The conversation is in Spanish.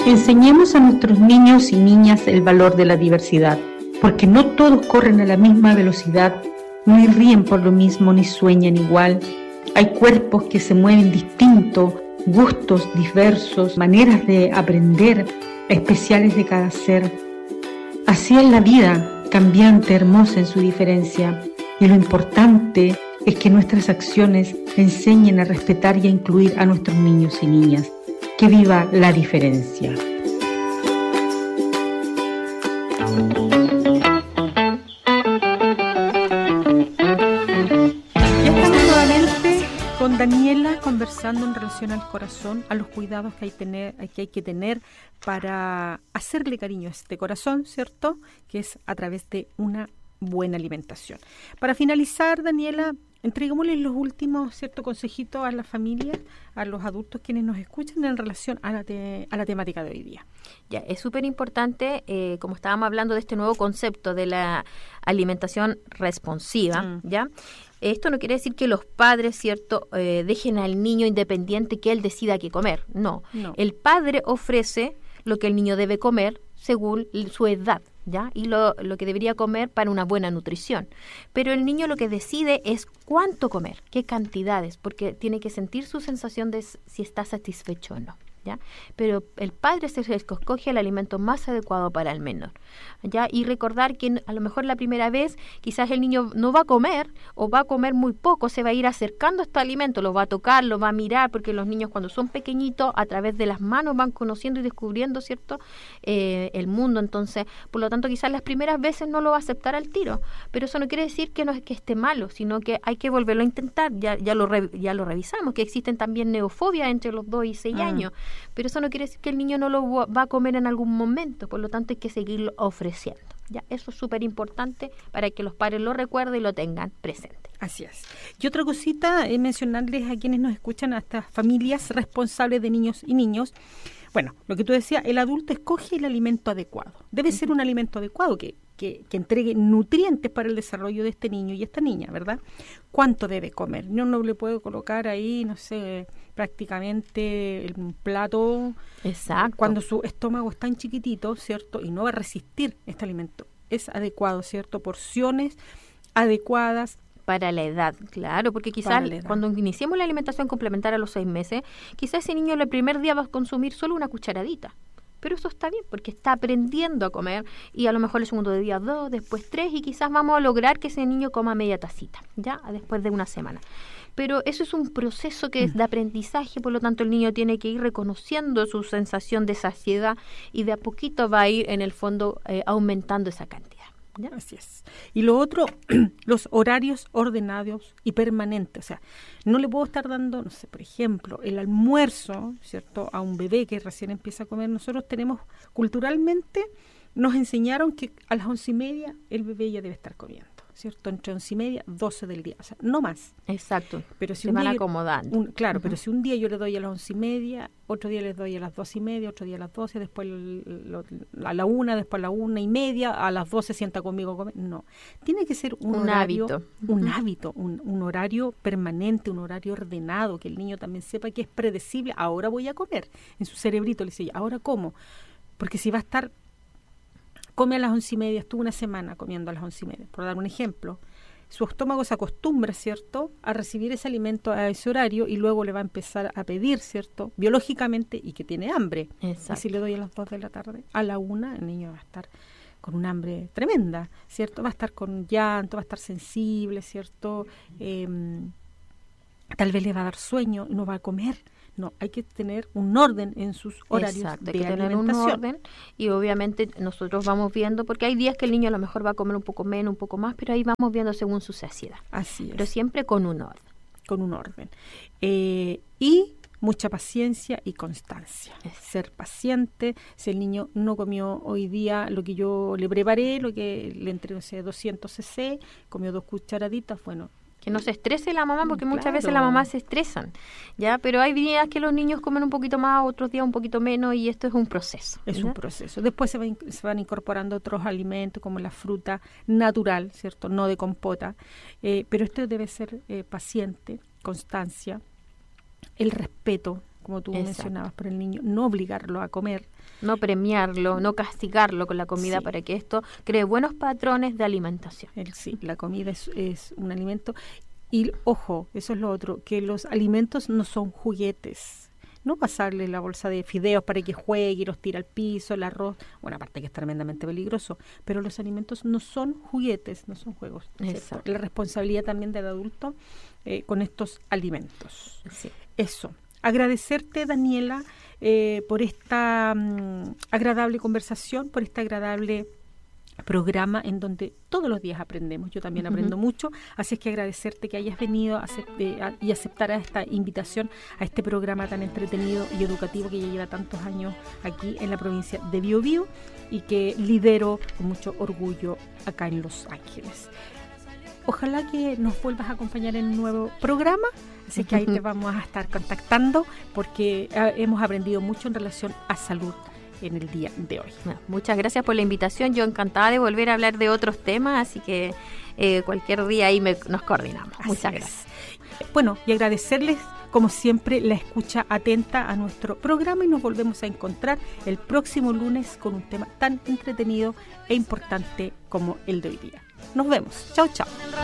Enseñemos a nuestros niños y niñas el valor de la diversidad, porque no todos corren a la misma velocidad, ni ríen por lo mismo, ni sueñan igual. Hay cuerpos que se mueven distinto, gustos diversos, maneras de aprender especiales de cada ser. Así es la vida, cambiante, hermosa en su diferencia, y lo importante es que nuestras acciones enseñen a respetar y a incluir a nuestros niños y niñas. Que viva la diferencia. Ya estamos nuevamente con Daniela conversando en relación al corazón, a los cuidados que hay que tener para hacerle cariño a este corazón, ¿cierto? Que es a través de una buena alimentación. Para finalizar, Daniela, entreguémosles los últimos consejitos a las familias, a los adultos quienes nos escuchan en relación a la temática de hoy día. Ya, es súper importante, como estábamos hablando de este nuevo concepto de la alimentación responsiva, ¿ya? Esto no quiere decir que los padres, ¿cierto?, dejen al niño independiente que él decida qué comer. No. El padre ofrece lo que el niño debe comer según su edad, ¿ya? Y lo que debería comer para una buena nutrición. Pero el niño lo que decide es cuánto comer, qué cantidades, porque tiene que sentir su sensación de si está satisfecho o no, ¿ya? Pero el padre es el que escoge el alimento más adecuado para el menor, ¿ya? Y recordar que a lo mejor la primera vez quizás el niño no va a comer o va a comer muy poco, se va a ir acercando a este alimento, lo va a tocar, lo va a mirar, porque los niños cuando son pequeñitos a través de las manos van conociendo y descubriendo, ¿cierto?, el mundo. Entonces, por lo tanto, quizás las primeras veces no lo va a aceptar al tiro, pero eso no quiere decir que no es que esté malo, sino que hay que volverlo a intentar. Ya lo revisamos, que existen también neofobias entre los 2 y 6 años, pero eso no quiere decir que el niño no lo va a comer en algún momento, por lo tanto hay que seguirlo ofreciendo. Ya, eso es súper importante para que los padres lo recuerden y lo tengan presente. Así es. Y otra cosita, mencionarles a quienes nos escuchan, a estas familias responsables de niños y niños. Bueno, lo que tú decías, el adulto escoge el alimento adecuado. Debe ser un alimento adecuado que entregue nutrientes para el desarrollo de este niño y esta niña, ¿verdad? ¿Cuánto debe comer? Yo no le puedo colocar ahí, no sé, prácticamente un plato. Exacto. Cuando su estómago es tan chiquitito, ¿cierto? Y no va a resistir este alimento. Es adecuado, ¿cierto? Porciones adecuadas. Para la edad, claro, porque quizás cuando iniciemos la alimentación complementaria a los 6 meses, quizás ese niño el primer día va a consumir solo una cucharadita. Pero eso está bien, porque está aprendiendo a comer, y a lo mejor el segundo día 2, después 3, y quizás vamos a lograr que ese niño coma media tacita, ya después de una semana. Pero eso es un proceso que es de aprendizaje, por lo tanto el niño tiene que ir reconociendo su sensación de saciedad, y de a poquito va a ir en el fondo aumentando esa cantidad. ¿Ya? Así es. Y lo otro, los horarios ordenados y permanentes. O sea, no le puedo estar dando, no sé, por ejemplo, el almuerzo, ¿cierto?, a un bebé que recién empieza a comer. Nosotros tenemos, culturalmente, nos enseñaron que a las 11:30 el bebé ya debe estar comiendo, ¿cierto? Entre 11:30 y 12 del día, o sea, no más. Exacto. Pero si se van acomodando. Claro, pero si un día yo le doy a las 11:30, otro día les doy a las 12:30, otro día a las 12, después a la 1, después a la 1:30, a las 12 sienta conmigo a comer. No, tiene que ser un horario, hábito. Un hábito, un horario permanente, un horario ordenado, que el niño también sepa que es predecible. Ahora voy a comer. En su cerebrito le dice, ¿ahora cómo? Porque si va a estar, come a las 11:30, estuvo una semana comiendo a las 11:30, por dar un ejemplo, su estómago se acostumbra, ¿cierto?, a recibir ese alimento a ese horario, y luego le va a empezar a pedir, ¿cierto?, biológicamente, y que tiene hambre. Exacto. Y si le doy a las 2 de la tarde, a la 1, el niño va a estar con un hambre tremenda, ¿cierto? Va a estar con llanto, va a estar sensible, ¿cierto? Tal vez le va a dar sueño y no va a comer. No, hay que tener un orden en sus horarios. Exacto, de hay que tener un orden, y obviamente nosotros vamos viendo, porque hay días que el niño a lo mejor va a comer un poco menos, un poco más, pero ahí vamos viendo según su saciedad. Así es. Pero siempre con un orden. Con un orden. Y mucha paciencia y constancia. Ser paciente. Si el niño no comió hoy día lo que yo le preparé, lo que le entregué, 200 cc, comió 2 cucharaditas, bueno, que no se estrese la mamá, porque muchas veces las mamás se estresan, ¿ya? Pero hay días que los niños comen un poquito más, otros días un poquito menos, y esto es un proceso. Es un proceso. Después se van incorporando otros alimentos, como la fruta natural, ¿cierto? No de compota. Pero esto debe ser paciente, constancia, el respeto como tú mencionabas, por el niño, no obligarlo a comer. No premiarlo, no castigarlo con la comida para que esto cree buenos patrones de alimentación. Sí, la comida es un alimento. Y ojo, eso es lo otro, que los alimentos no son juguetes. No pasarle la bolsa de fideos para que juegue y los tira al piso, el arroz. Bueno, aparte que es tremendamente peligroso, pero los alimentos no son juguetes, no son juegos. La responsabilidad también del adulto con estos alimentos. Sí. Eso. Agradecerte, Daniela, por esta agradable conversación, por este agradable programa en donde todos los días aprendemos. Yo también aprendo mucho, así es que agradecerte que hayas venido y aceptaras esta invitación a este programa tan entretenido y educativo que ya lleva tantos años aquí en la provincia de Biobío y que lidero con mucho orgullo acá en Los Ángeles. Ojalá que nos vuelvas a acompañar en un nuevo programa, así que ahí te vamos a estar contactando porque hemos aprendido mucho en relación a salud en el día de hoy. Muchas gracias por la invitación. Yo encantada de volver a hablar de otros temas, así que cualquier día ahí nos coordinamos. Muchas gracias. Bueno, y agradecerles como siempre la escucha atenta a nuestro programa y nos volvemos a encontrar el próximo lunes con un tema tan entretenido e importante como el de hoy día. Nos vemos. Chao, chao.